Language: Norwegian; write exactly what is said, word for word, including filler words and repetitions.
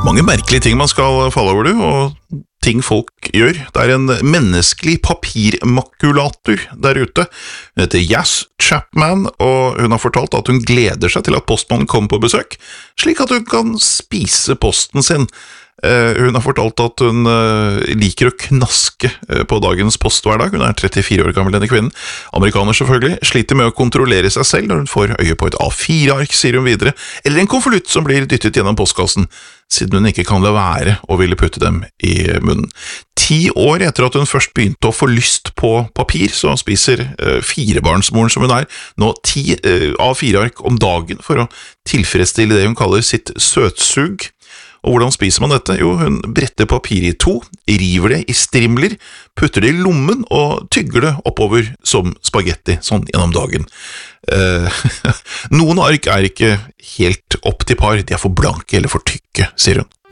Mange merkelige ting man skal falle over, du, og ting folk gjør. Det er en menneskelig papirmakulator der ute. Hun heter Yas Chapman, og hun har fortalt at hun gleder seg til at postmannen kommer på besøk, slik at hun kan spise posten sin. Uh, hun har fortalt at hun uh, liker å knaske uh, på dagens post hver dag. Hun er trettifire år gammel, denne kvinnen. Amerikaner selvfølgelig, sliter med å kontrollere seg selv når hun får øye på et A fire ark, sier hun videre, eller en konvolutt som blir dyttet gjennom postkassen, siden hun ikke kan la være å ville putte dem i munnen. Ti år etter at hun først begynte å få lyst på papir, så spiser uh, firebarnsmoren som hun er, nå ti uh, A fire ark om dagen for å tilfredsstille det hun kaller sitt søtsug. Og hvordan spiser man dette? Jo, hun bretter papir i to, river det i strimler, putter det i lommen og tygger det oppover som spagetti, sånn gjennom dagen. Eh, noen ark er ikke helt opp til par, de er for blanke eller for tykke, sier hun.